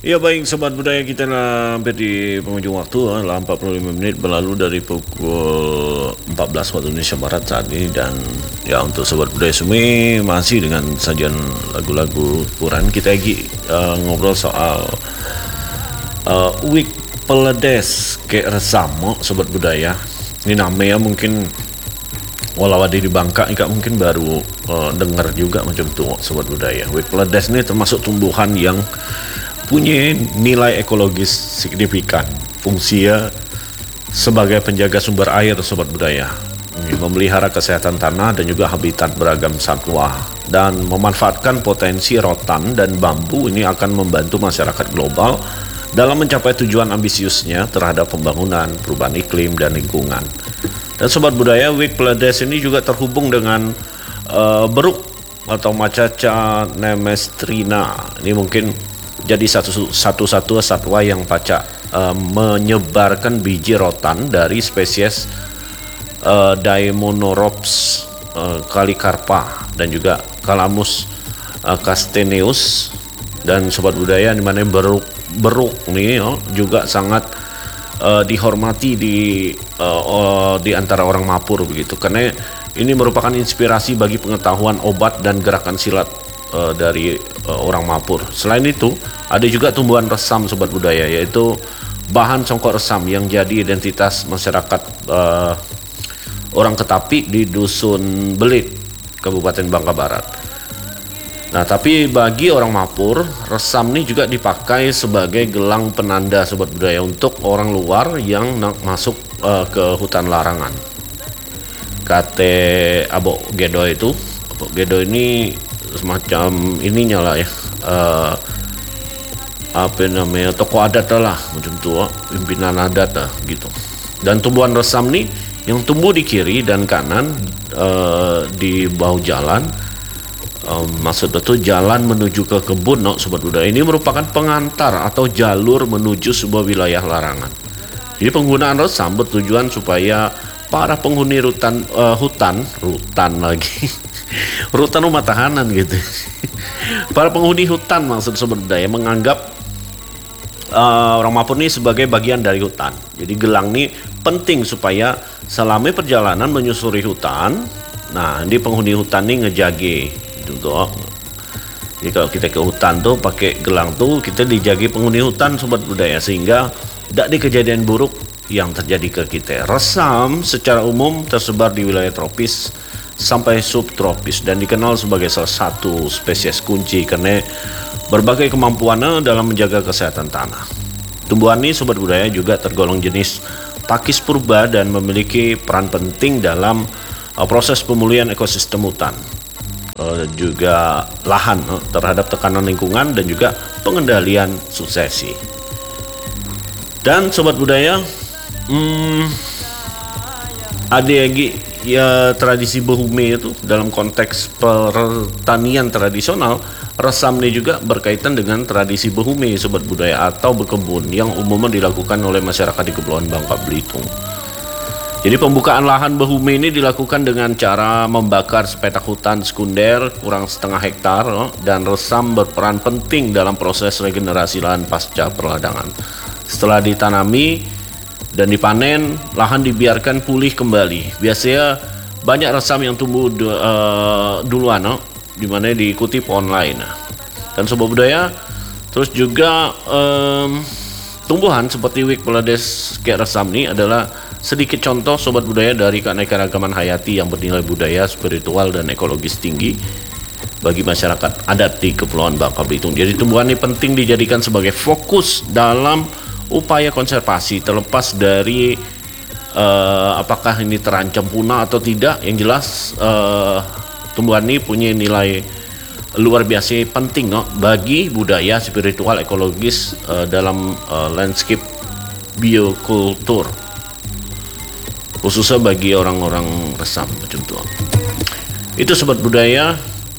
Ya baik sobat budaya, kita hampir di penghujung waktu lah, 45 menit berlalu dari pukul 14 waktu Indonesia Barat saat ini. Dan ya, untuk sobat budaya semua masih dengan sajian lagu-lagu Quran. Kita lagi ngobrol soal Wik Peledes ke Resamo sobat budaya. Ini namanya mungkin walau ada di Bangka Ika mungkin baru dengar juga macam itu sobat budaya. Wik Peledes ini termasuk tumbuhan yang punya nilai ekologis signifikan. Fungsinya sebagai penjaga sumber air sobat budaya, memelihara kesehatan tanah dan juga habitat beragam satwa, dan memanfaatkan potensi rotan dan bambu. Ini akan membantu masyarakat global dalam mencapai tujuan ambisiusnya terhadap pembangunan, perubahan iklim dan lingkungan. Dan sobat budaya, Wik Peledes ini juga terhubung dengan beruk atau Macaca nemestrina. Ini mungkin jadi satu-satu satwa yang pacak menyebarkan biji rotan dari spesies Daemonorops kalikarpa dan juga Calamus castaneus. Dan sobat budaya, di mana beruk nih juga sangat dihormati di antara orang Mapur begitu, karena ini merupakan inspirasi bagi pengetahuan obat dan gerakan silat dari orang Mapur. Selain itu, ada juga tumbuhan resam sobat budaya, yaitu bahan songkok resam yang jadi identitas masyarakat orang Ketapi di Dusun Belit, Kabupaten Bangka Barat. Nah, tapi bagi orang Mapur, resam ini juga dipakai sebagai gelang penanda sobat budaya untuk orang luar yang masuk ke hutan larangan. Kate Abok Gedo itu, Abok Gedo ini semacam ininya lah ya, apa namanya, tokoh adat lah macam tu, pimpinan adat lah gitu. Dan tumbuhan resam nih yang tumbuh di kiri dan kanan di bahu jalan, maksudnya tuh jalan menuju ke kebun sobat budaya, ini merupakan pengantar atau jalur menuju sebuah wilayah larangan. Jadi penggunaan resam bertujuan supaya para penghuni hutan lagi rutan rumah tahanan gitu. Para penghuni hutan, maksud sobat budaya, menganggap orang Mapur ini sebagai bagian dari hutan. Jadi gelang ini penting supaya selama perjalanan menyusuri hutan, nah ini penghuni hutan ini ngejage gitu tuh. Jadi kalau kita ke hutan tuh pakai gelang tuh, kita dijagi penghuni hutan sobat budaya, sehingga tidak ada kejadian buruk yang terjadi ke kita. Resam secara umum tersebar di wilayah tropis sampai subtropis dan dikenal sebagai salah satu spesies kunci karena berbagai kemampuannya dalam menjaga kesehatan tanah. Tumbuhan ini sobat budaya juga tergolong jenis pakis purba dan memiliki peran penting dalam proses pemulihan ekosistem hutan, juga lahan terhadap tekanan lingkungan dan juga pengendalian suksesi. Dan sobat budaya, ada lagi ya tradisi Behume itu dalam konteks pertanian tradisional. Resam ini juga berkaitan dengan tradisi Behume sobat budaya atau berkebun yang umumnya dilakukan oleh masyarakat di Kepulauan Bangka Belitung. Jadi pembukaan lahan Behume ini dilakukan dengan cara membakar sepetak hutan sekunder kurang setengah hektar, dan resam berperan penting dalam proses regenerasi lahan pasca perladangan. Setelah ditanami dan dipanen, lahan dibiarkan pulih kembali. Biasanya banyak resam yang tumbuh duluan, di mana diikuti pohon lain. Dan sobat budaya, terus juga tumbuhan seperti Wik Peledes kayak resam ini adalah sedikit contoh sobat budaya dari keanekaragaman hayati yang bernilai budaya, spiritual dan ekologis tinggi bagi masyarakat adat di Kepulauan Bangka Belitung. Jadi tumbuhan ini penting dijadikan sebagai fokus dalam upaya konservasi, terlepas dari apakah ini terancam punah atau tidak. Yang jelas tumbuhan ini punya nilai luar biasa penting bagi budaya, spiritual, ekologis dalam landscape biokultur, khususnya bagi orang-orang resam macam itu. Itu sobat budaya,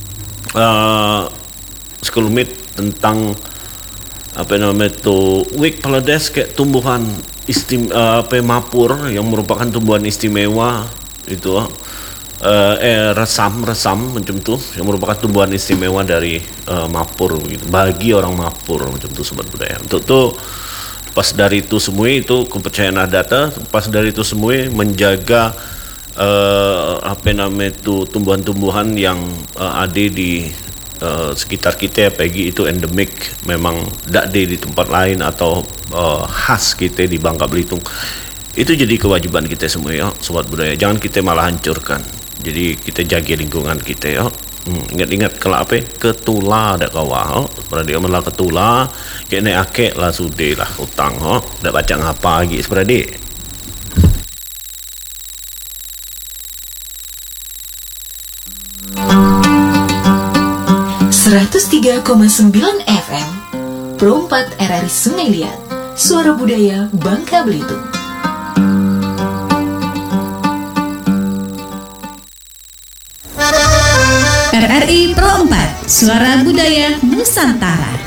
sekelumit tentang apa namanya itu Wik Peledes kayak tumbuhan Mapur yang merupakan tumbuhan istimewa itu resam macam tu, yang merupakan tumbuhan istimewa dari Mapur gitu, bagi orang Mapur macam tu sobat budaya. Untuk tu pas dari itu semua itu kepercayaan adat, pas dari itu semua menjaga apa namanya itu tumbuhan-tumbuhan yang ada di sekitar kita, apalagi itu endemik, memang tak ada di tempat lain atau khas kita di Bangka Belitung. Itu jadi kewajiban kita semua ya sobat budaya, jangan kita malah hancurkan. Jadi kita jaga lingkungan kita ya. Ingat-ingat kalau apa ketula ada kawah, seperti dia malah ketula kayak naik akek lah sudah lah utang dak baca ngapa lagi seperti 103,9 FM Pro 4 RRI Sungai Liat, Suara Budaya Bangka Belitung. RRI Pro 4, Suara Budaya Nusantara.